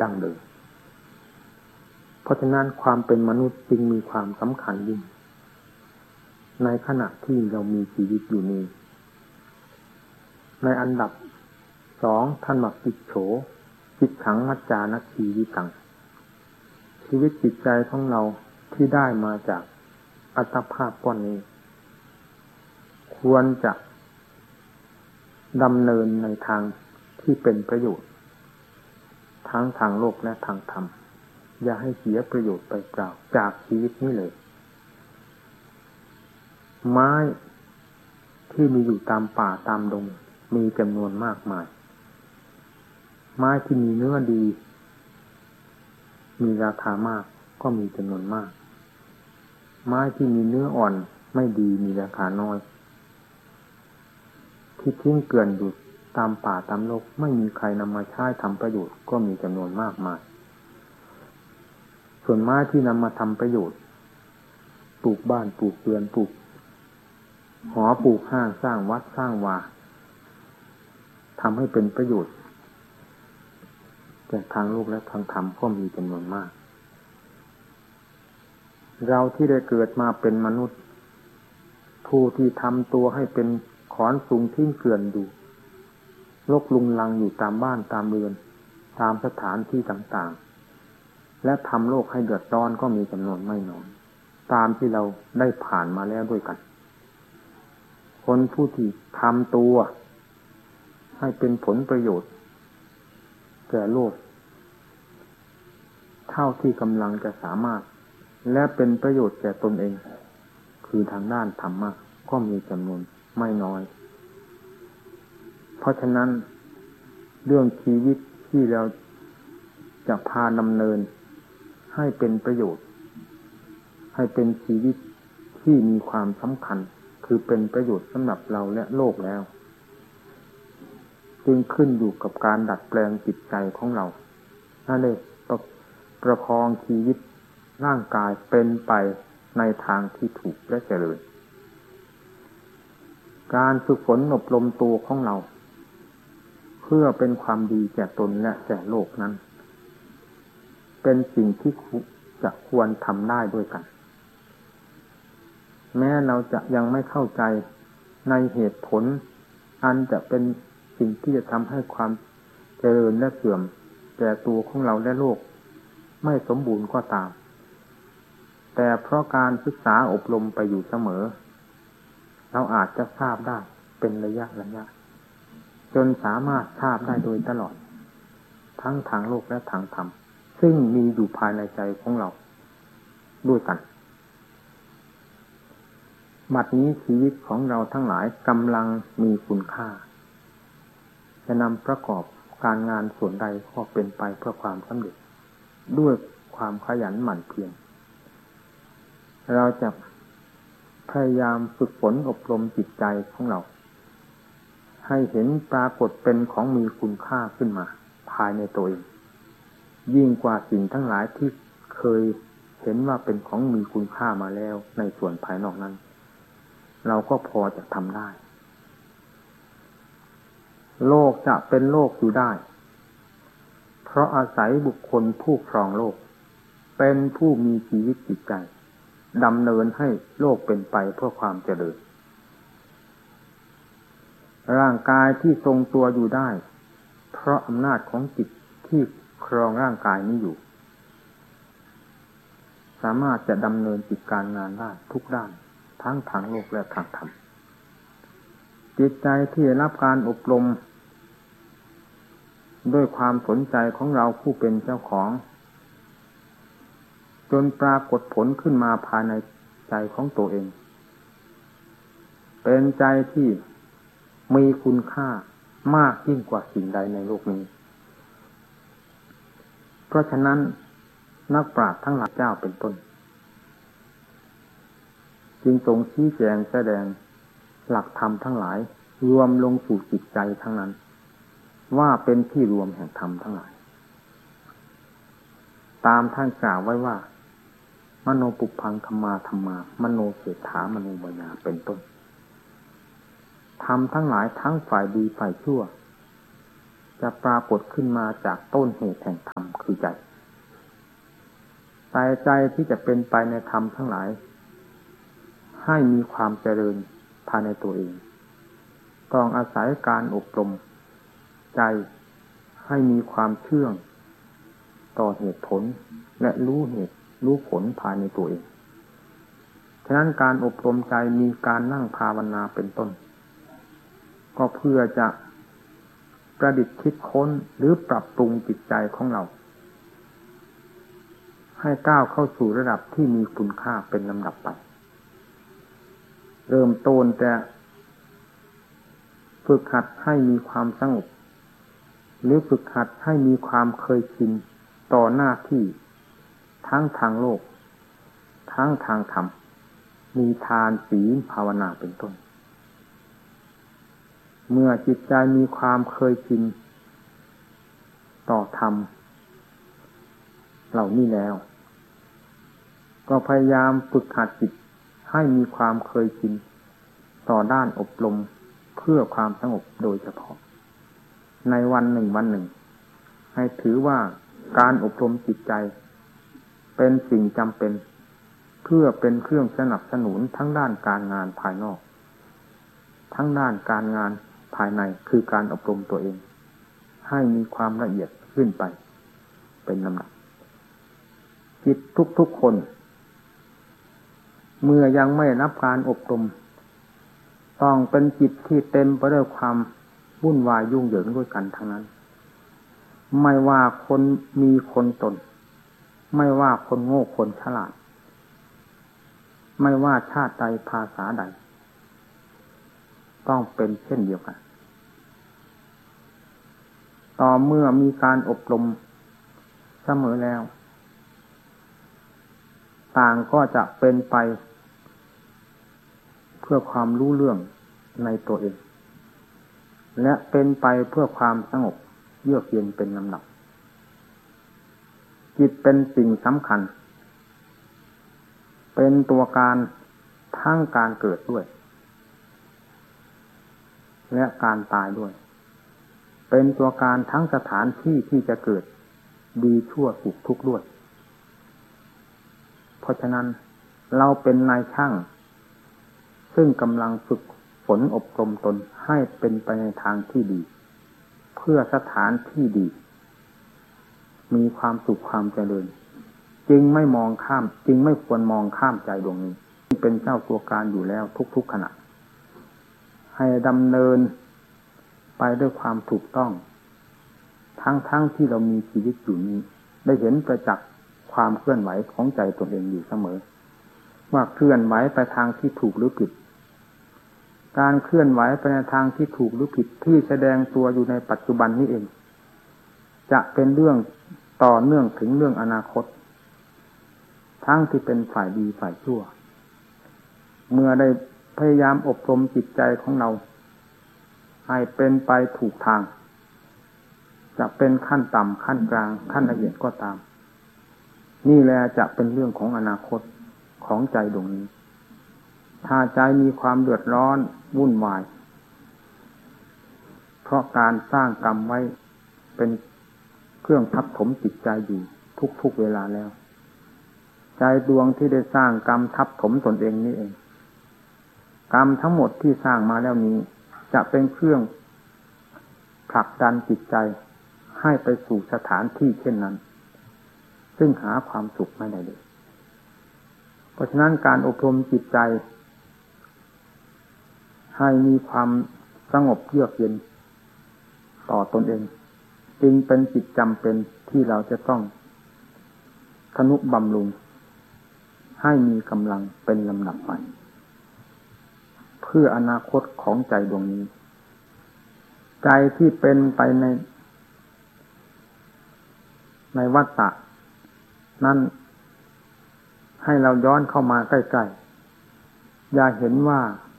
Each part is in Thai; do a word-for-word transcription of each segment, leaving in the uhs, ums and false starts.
ดั้งเดิมเพราะฉะนั้นความเป็นมนุษย์จึงมีความสำคัญยิ่งในขณะที่เรามีชีวิตอยู่นี้ในอันดับสองท่านบอกจิตโฉจิตขังมัจจานัคคีวิตังชีวิตจิตใจของเราที่ได้มาจากอัตภาพก้อนนี้ควรจะดำเนินในทางที่เป็นประโยชน์ทั้งทางโลกและทางธรรมอย่าให้เสียประโยชน์ไปเปล่าจากชีวิตนี้เลยไม้ที่มีอยู่ตามป่าตามดงมีจำนวนมากมายไม้ที่มีเนื้อดีมีราคามากก็มีจำนวนมากไม้ที่มีเนื้ออ่อนไม่ดีมีราคาน้อยที่ทิ้งเกลื่อนอยู่ตามป่าตามโลกไม่มีใครนำมาใช้ทำประโยชน์ก็มีจำนวนมากมายส่วนไม้ที่นำมาทำประโยชน์ปลูกบ้านปลูกเรือนปลูกหอปลูกห้างสร้างวัดสร้างวาทำให้เป็นประโยชน์แก่ทางโลกและทางธรรมก็มีจำนวนมากเราที่ได้เกิดมาเป็นมนุษย์ผู้ที่ทำตัวให้เป็นขอนสูงทิ้งเกลื่อนอยู่รกรุงรังอยู่ตามบ้านตามเรือนตามสถานที่ต่างๆและทำโลกให้เดือดร้อนก็มีจำนวนไม่น้อยตามที่เราได้ผ่านมาแล้วด้วยกันคนผู้ที่ทำตัวให้เป็นผลประโยชน์แก่โลกเท่าที่กำลังจะสามารถและเป็นประโยชน์แก่ตนเองคือทางด้านธรรมะก็มีจำนวนไม่น้อยเพราะฉะนั้นเรื่องชีวิตที่เราจะพาดำเนินให้เป็นประโยชน์ให้เป็นชีวิตที่มีความสำคัญคือเป็นประโยชน์สำหรับเราและโลกแล้วจึงขึ้นอยู่กับการดัดแปลงจิตใจของเรานั่นเองประ, ประคองชีวิตร่างกายเป็นไปในทางที่ถูกและเจริญการฝึกฝนอบรมตัวของเราเพื่อเป็นความดีแก่ตนและแก่โลกนั้นเป็นสิ่งที่จะควรทำได้ด้วยกันแม้เราจะยังไม่เข้าใจในเหตุผลอันจะเป็นสิ่งที่จะทำให้ความเจริญและเสื่อมแก่ตัวของเราและโลกไม่สมบูรณ์ก็ตามแต่เพราะการศึกษาอบรมไปอยู่เสมอเราอาจจะทราบได้เป็นระยะระยะจนสามารถทราบได้โดยตลอดทั้งทางโลกและทางธรรมซึ่งมีอยู่ภายในใจของเราด้วยกันบัดนี้ชีวิตของเราทั้งหลายกำลังมีคุณค่าจะนำประกอบการงานส่วนใดก็เป็นไปเพื่อความสำเร็จด้วยความขยันหมั่นเพียรเราจะพยายามฝึกฝนอบรมจิตใจของเราให้เห็นปรากฏเป็นของมีคุณค่าขึ้นมาภายในตัวเองยิ่งกว่าสิ่งทั้งหลายที่เคยเห็นว่าเป็นของมีคุณค่ามาแล้วในส่วนภายนอกนั้นเราก็พอจะทำได้โลกจะเป็นโลกอยู่ได้เพราะอาศัยบุคคลผู้ครองโลกเป็นผู้มีชีวิตจิตใจดำเนินให้โลกเป็นไปเพื่อความเจริญร่างกายที่ทรงตัวอยู่ได้เพราะอำนาจของจิตที่ครองร่างกายนี้อยู่สามารถจะดำเนินกิจการงานได้ทุกด้านทั้งทางโลกและทางธรรมจิตใจที่ได้รับการอบรมด้วยความสนใจของเราผู้เป็นเจ้าของจนปรากฏผลขึ้นมาภายในใจของตัวเองเป็นใจที่มีคุณค่ามากยิ่งกว่าสิ่งใดในโลกนี้เพราะฉะนั้นนักปราชญ์ทั้งหลายเจ้าเป็นต้นจึงทรงชี้แจงแสดงหลักธรรมทั้งหลายรวมลงสู่จิตใจทั้งนั้นว่าเป็นที่รวมแห่งธรรมทั้งหลายตามท่านกล่าวไว้ว่ามโนปุพพังธัมมาธัมมามโนเศรษฐามโนมยาเป็นต้นธรรมทั้งหลายทั้งฝ่ายดีฝ่ายชั่วจะปรากฏขึ้นมาจากต้นเหตุแห่งธรรมคือใจแต่ใจที่จะเป็นไปในธรรมทั้งหลายให้มีความเจริญภายในตัวเองต้องอาศัยการอบรมใจให้มีความเชื่องต่อเหตุผลและรู้เหตุรู้ผลภายในตัวเองฉะนั้นการอบรมใจมีการนั่งภาวนาเป็นต้นก็เพื่อจะประดิษฐ์คิดค้นหรือปรับปรุงจิตใจของเราให้ก้าวเข้าสู่ระดับที่มีคุณค่าเป็นลำดับไปเริ่มต้นแต่ฝึกหัดให้มีความสงบหรือฝึกหัดให้มีความเคยชินต่อหน้าที่ทั้งทางโลกทั้งทางธรรมมีทานศีลภาวนาเป็นต้นเมื่อจิตใจมีความเคยชินต่อธรรมเหล่านี้แล้วก็พยายามฝึกหัดจิตให้มีความเคยชินต่อด้านอบรมเพื่อความสงบโดยเฉพาะในวันหนึ่งวันหนึ่งให้ถือว่าการอบรมจิตใจเป็นสิ่งจำเป็นเพื่อเป็นเครื่องสนับสนุนทั้งด้านการงานภายนอกทั้งด้านการงานภายในคือการอบรมตัวเองให้มีความละเอียดขึ้นไปเป็นลำดับจิตทุกๆคนเมื่อยังไม่รับการอบรมต้องเป็นจิตที่เต็มไปด้วยความวุ่นวายยุ่งเหยิงด้วยกันทั้งนั้นไม่ว่าคนมีคนตนไม่ว่าคนโง่คนฉลาดไม่ว่าชาติใดภาษาใดต้องเป็นเช่นเดียวกันต่อเมื่อมีการอบรมเสมอแล้วต่างก็จะเป็นไปเพื่อความรู้เรื่องในตัวเองและเป็นไปเพื่อความสงบเยือกเย็นเป็นลำดับจิตเป็นสิ่งสำคัญเป็นตัวการทั้งการเกิดด้วยและการตายด้วยเป็นตัวการทั้งสถานที่ที่จะเกิดดีชั่วสุขทุกข์ด้วยเพราะฉะนั้นเราเป็นนายช่างซึ่งกำลังฝึกฝนอบรมตนให้เป็นไปในทางที่ดีเพื่อสถานที่ดีมีความสุขความเจริญจึงไม่มองข้ามจึงไม่ควรมองข้ามใจดวงนี้เป็นเจ้าตัวการอยู่แล้วทุกๆขณะให้ดำเนินไปด้วยความถูกต้องทั้งๆที่เรามีชีวิตอยู่นี้ได้เห็นประจักษ์ความเคลื่อนไหวของใจตนเองอยู่เสมอว่าเคลื่อนไหวไปทางที่ถูกหรือผิดการเคลื่อนไหวไปในทางที่ถูกหรือผิดที่แสดงตัวอยู่ในปัจจุบันนี้เองจะเป็นเรื่องต่อเนื่องถึงเรื่องอนาคตทั้งที่เป็นฝ่ายดีฝ่ายชั่วเมื่อได้พยายามอบรมจิตใจของเราให้เป็นไปถูกทางจะเป็นขั้นต่ำขั้นกลางขั้นละเอียดก็ตามนี่แหละจะเป็นเรื่องของอนาคตของใจดวงนี้ถ้าใจมีความเดือดร้อนวุ่นวายเพราะการสร้างกรรมไว้เป็นเครื่องทับถมจิตใจอยู่ทุกๆเวลาแล้วใจดวงที่ได้สร้างกรรมทับถมตนเองนี่เองกรรมทั้งหมดที่สร้างมาแล้วนี้จะเป็นเครื่องผลักดันจิตใจให้ไปสู่สถานที่เช่นนั้นซึ่งหาความสุขไม่ได้เลยเพราะฉะนั้นการอบรมจิตใจให้มีความสงบเยือกเย็นต่อตนเองจึงเป็นจิตจำเป็นที่เราจะต้องทนุบำรุงให้มีกำลังเป็นลำดับไปเพื่ออนาคตของใจดวงนี้ใจที่เป็นไปในในวัฏฏะนั้นให้เราย้อนเข้ามาใกล้ๆอย่าเห็นว่า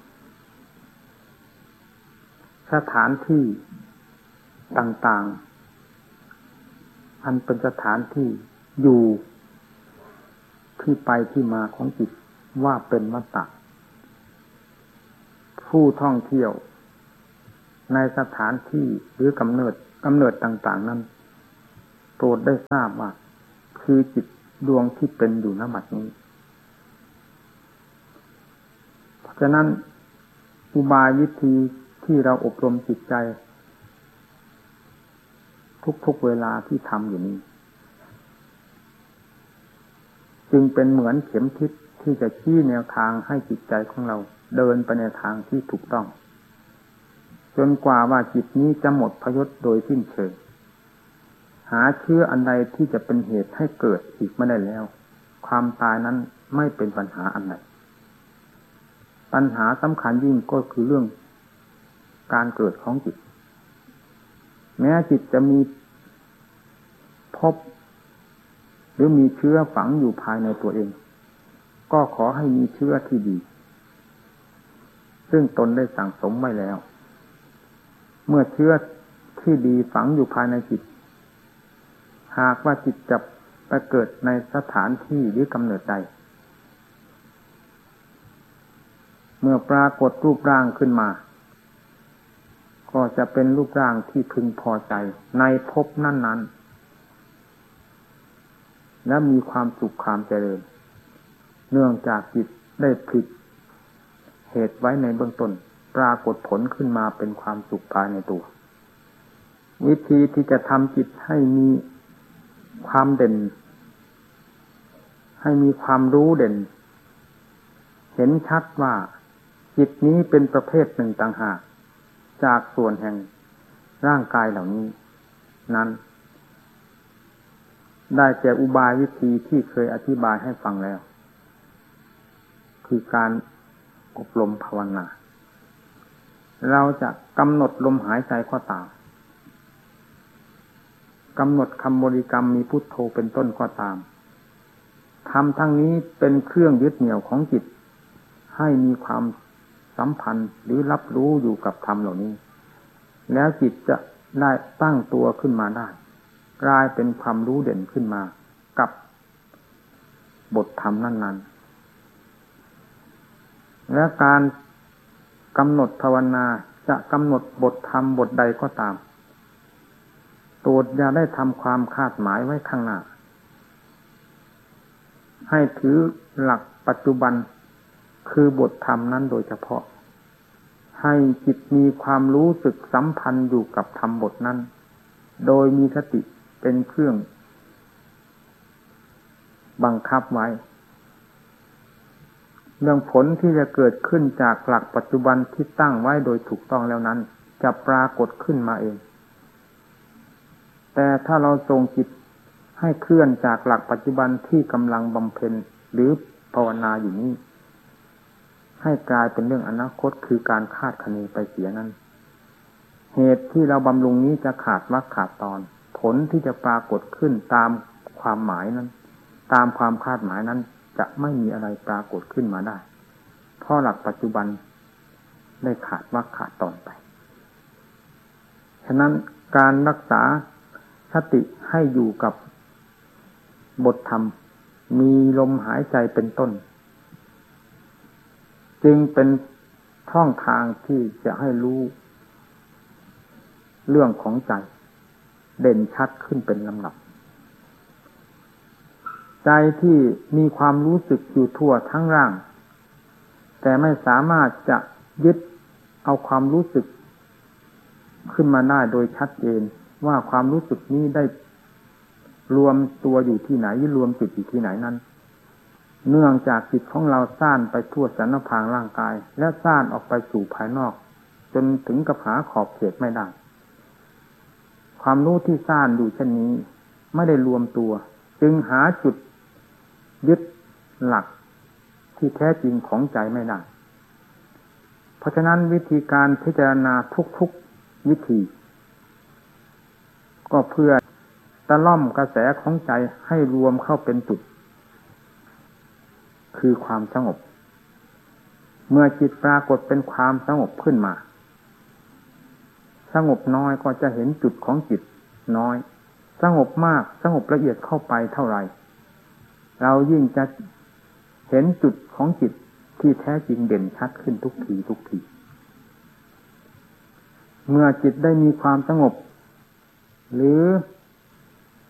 สถานที่ต่างๆอันเป็นสถานที่อยู่ที่ไปที่มาของจิตว่าเป็นวัฏฏะผู้ท่องเที่ยวในสถานที่หรือกำเนิดกำเนิดต่างๆนั้นโปรดได้ทราบว่าคือจิตดวงที่เป็นอยู่ณบัดนี้เพราะฉะนั้นอุบายวิธีที่เราอบรมจิตใจทุกๆเวลาที่ทำอยู่นี้จึงเป็นเหมือนเข็มทิศที่จะชี้แนวทางให้จิตใจของเราเดินไปในทางที่ถูกต้องจนกว่าว่าจิตนี้จะหมดพยศโดยสิ้นเชิงหาเชื้ออันใดที่จะเป็นเหตุให้เกิดอีกไม่ได้แล้วความตายนั้นไม่เป็นปัญหาอันใดปัญหาสำคัญยิ่งก็คือเรื่องการเกิดของจิตแม้จิตจะมีพบหรือมีเชื้อฝังอยู่ภายในตัวเองก็ขอให้มีเชื้อที่ดีซึ่งตนได้สั่งสมไว้แล้วเมื่อเชื้อที่ดีฝังอยู่ภายในจิตหากว่าจิตจะไปเกิดในสถานที่หรือกำเนิดใดเมื่อปรากฏรูปร่างขึ้นมาก็จะเป็นรูปร่างที่พึงพอใจในภพนั้นๆและมีความสุขความเจริญเนื่องจากจิตได้ผิดเหตุไว้ในเบื้องต้นปรากฏผลขึ้นมาเป็นความสุขภายในตัววิธีที่จะทำจิตให้มีความเด่นให้มีความรู้เด่นเห็นชัดว่าจิตนี้เป็นประเภทหนึ่งต่างหากจากส่วนแห่งร่างกายเหล่านี้นั้นได้แก่อุบายวิธีที่เคยอธิบายให้ฟังแล้วคือการอบรมภาวนาเราจะกำหนดลมหายใจก็ตามกำหนดคำบริกรรมมีพุทโธเป็นต้นก็ตามทำทั้งนี้เป็นเครื่องยึดเหนี่ยวของจิตให้มีความสัมพันธ์หรือรับรู้อยู่กับธรรมเหล่านี้แล้วจิตจะได้ตั้งตัวขึ้นมาได้กลายเป็นความรู้เด่นขึ้นมากับบทธรรมนั้นๆและการกำหนดภาวนาจะกำหนดบทธรรมบทใดก็ตามโปรดอย่าได้ทำความคาดหมายไว้ข้างหน้าให้ถือหลักปัจจุบันคือบทธรรมนั้นโดยเฉพาะให้จิตมีความรู้สึกสัมพันธ์อยู่กับธรรมบทนั้นโดยมีสติเป็นเครื่องบังคับไว้เรื่องผลที่จะเกิดขึ้นจากหลักปัจจุบันที่ตั้งไว้โดยถูกต้องแล้วนั้นจะปรากฏขึ้นมาเองแต่ถ้าเราทรงจิตให้เคลื่อนจากหลักปัจจุบันที่กำลังบำเพ็ญหรือภาวนาอยู่นี้ให้กลายเป็นเรื่องอนาคตคือการคาดคะเนไปเสียนั้นเหตุที่เราบำรุงนี้จะขาดวรรคขาดตอนผลที่จะปรากฏขึ้นตามความหมายนั้นตามความคาดหมายนั้นจะไม่มีอะไรปรากฏขึ้นมาได้เพราะหลักปัจจุบันได้ขาดวรรคขาดตอนไปฉะนั้นการรักษาสติให้อยู่กับบทธรรมมีลมหายใจเป็นต้นจึงเป็นช่องทางที่จะให้รู้เรื่องของใจเด่นชัดขึ้นเป็นลำดับใจที่มีความรู้สึกอยู่ทั่วทั้งร่างแต่ไม่สามารถจะยึดเอาความรู้สึกขึ้นมาได้โดยชัดเจนว่าความรู้สึกนี้ได้รวมตัวอยู่ที่ไหนรวมจุดอยู่ที่ไหนนั้นเนื่องจากจิตของเราซ่านไปทั่วสรรพางร่างกายและซ่านออกไปสู่ภายนอกจนถึงกับหาขอบเขตไม่ได้ความรู้ที่ซ่านอยู่เช่นนี้ไม่ได้รวมตัวจึงหาจุดยึดหลักที่แท้จริงของใจไม่ได้เพราะฉะนั้นวิธีการพิจารณาทุกๆวิธีก็เพื่อตะล่อมกระแสของใจให้รวมเข้าเป็นจุดคือความสงบเมื่อจิตปรากฏเป็นความสงบขึ้นมาสงบน้อยก็จะเห็นจุดของจิตน้อยสงบมากสงบละเอียดเข้าไปเท่าไหร่เรายิ่งจะเห็นจุดของจิตที่แท้จริงเด่นชัดขึ้นทุกทีทุกทีเมื่อจิตได้มีความสงบหรือ